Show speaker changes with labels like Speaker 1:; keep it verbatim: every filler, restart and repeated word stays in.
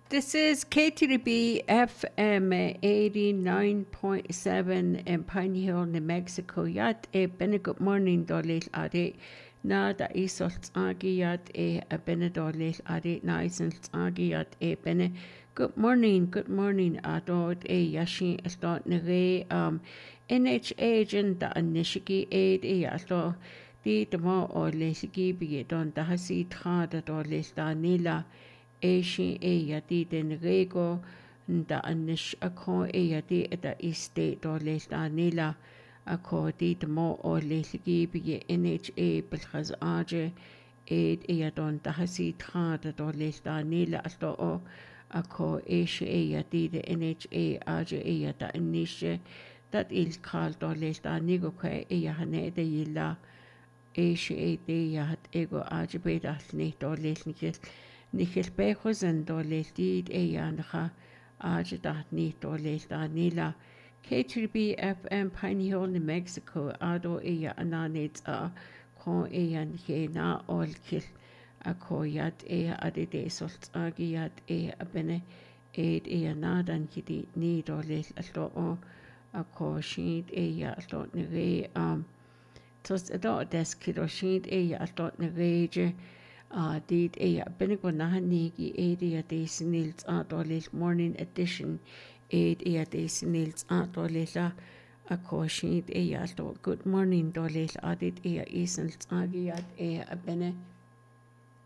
Speaker 1: This is K T D B F M eighty-nine point seven in Pine Hill, New Mexico. Yat e bene good morning dolil ade na da isolt agi yat e a bene dolil ade na isolt agi yat e bene good morning, good morning adod e yashin estot nere um N H agent da anishiki aid e yato di demo o lesigi bi don da hasi tra da dolil da nila Asian e yadi den rego da anish ako e yadi da iste do les da nila ako di mo o lesligi bi N H A bilkhaz aje ed e yadon da hasi tra da do les da nila asto o ako Asian e yadi de N H A aje e yada anishe dat il kal do les da nigo kwe e yahane de yilla Asian e de yahat ego aje be da ni do les nikes Nichel bechos en dolel did e yancha aje dat ni dolel da nila K three B F M Pine Hill, New Mexico ado e ya ananit a ko e yan he na ol kil a ko yat e ade de solt agi yat e abene ed e anadan kidi ni dolel allo o a ko shid e ya allo ne re um tos ado des kilo shid e ya allo ne reje Uh, did a benigo nahanigi aid a days nils atolil morning edition aid a days nils atolila a caution a yalto good morning dolil added a isn't agiat a bene